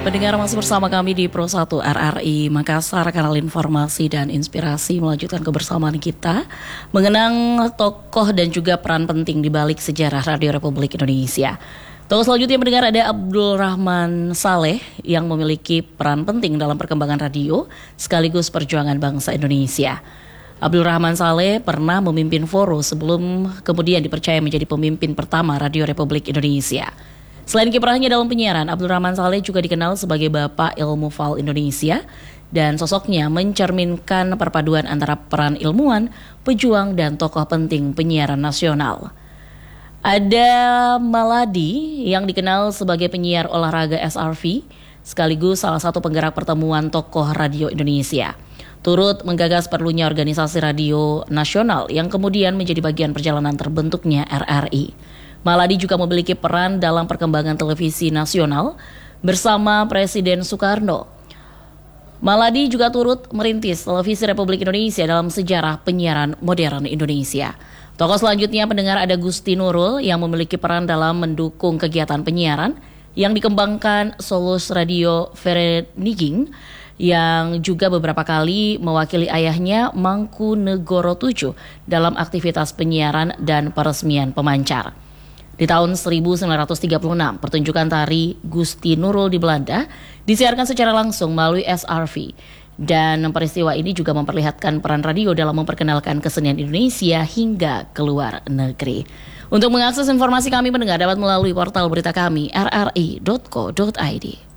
Pendengar masih bersama kami di Pro 1 RRI Makassar, kanal informasi dan inspirasi, melanjutkan kebersamaan kita mengenang tokoh dan juga peran penting di balik sejarah Radio Republik Indonesia. Tokoh selanjutnya mendengar ada Abdul Rahman Saleh yang memiliki peran penting dalam perkembangan radio sekaligus perjuangan bangsa Indonesia. Abdul Rahman Saleh pernah memimpin Foro sebelum kemudian dipercaya menjadi pemimpin pertama Radio Republik Indonesia. Selain kiprahnya dalam penyiaran, Abdul Rahman Saleh juga dikenal sebagai Bapak Ilmu Fal Indonesia dan sosoknya mencerminkan perpaduan antara peran ilmuwan, pejuang, dan tokoh penting penyiaran nasional. Ada Maladi yang dikenal sebagai penyiar olahraga SRV, sekaligus salah satu penggerak pertemuan tokoh radio Indonesia. Turut menggagas perlunya organisasi radio nasional yang kemudian menjadi bagian perjalanan terbentuknya RRI. Maladi juga memiliki peran dalam perkembangan televisi nasional bersama Presiden Soekarno. Maladi juga turut merintis televisi Republik Indonesia dalam sejarah penyiaran modern Indonesia. Tokoh selanjutnya pendengar ada Gusti Nurul yang memiliki peran dalam mendukung kegiatan penyiaran yang dikembangkan Solus Radio Vereniging, yang juga beberapa kali mewakili ayahnya Mangkunegoro VII dalam aktivitas penyiaran dan peresmian pemancar. Di tahun 1936, pertunjukan tari Gusti Nurul di Belanda disiarkan secara langsung melalui SRV. Dan peristiwa ini juga memperlihatkan peran radio dalam memperkenalkan kesenian Indonesia hingga ke luar negeri. Untuk mengakses informasi kami pendengar dapat melalui portal berita kami rri.co.id.